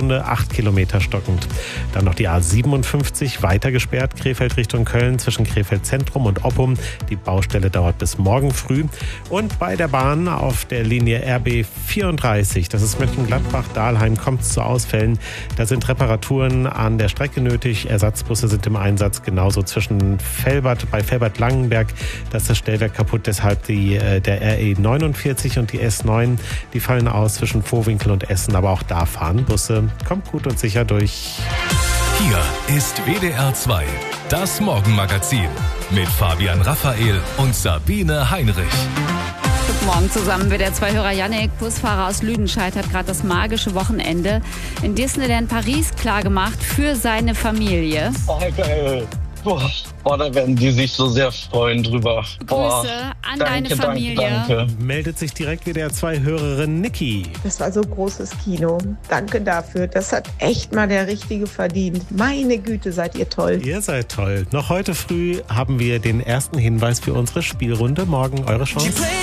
Stunde 8 Kilometer stockend. Dann noch die A57 weiter gesperrt, Krefeld Richtung Köln zwischen Krefeld Zentrum und Oppum. Die Baustelle dauert bis morgen früh. Und bei der Bahn auf der Linie RB 34, das ist Mönchengladbach-Dahlheim, kommt es zu Ausfällen. Da sind Reparaturen an der Strecke nötig. Ersatzbusse sind im Einsatz, genauso zwischen bei Velbert-Langenberg. Da ist das Stellwerk kaputt, deshalb der RE 49 und die S9, die fallen aus zwischen Vohwinkel und Essen. Aber auch da fahren Busse. Kommt gut und sicher durch. Hier ist WDR 2, das Morgenmagazin mit Fabian Raphael und Sabine Heinrich. Guten Morgen zusammen. WDR 2-Hörer Yannick, Busfahrer aus Lüdenscheid, hat gerade das magische Wochenende in Disneyland Paris klargemacht für seine Familie. Oh, geil. Boah, da werden die sich so sehr freuen drüber. Grüße an deine Familie. Danke. Meldet sich direkt WDR 2-Hörerin Niki. Das war so großes Kino. Danke dafür. Das hat echt mal der Richtige verdient. Meine Güte, seid ihr toll. Ihr seid toll. Noch heute früh haben wir den ersten Hinweis für unsere Spielrunde. Morgen eure Chance.